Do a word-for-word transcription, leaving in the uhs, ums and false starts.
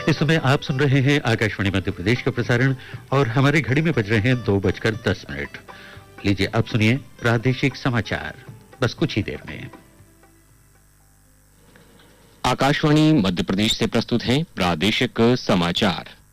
इस समय आप सुन रहे हैं आकाशवाणी मध्य प्रदेश का प्रसारण और हमारी घड़ी में बज रहे हैं दो बजकर दस मिनट। लीजिए अब सुनिए प्रादेशिक समाचार, बस कुछ ही देर में। आकाशवाणी मध्य प्रदेश से प्रस्तुत हैं प्रादेशिक समाचार।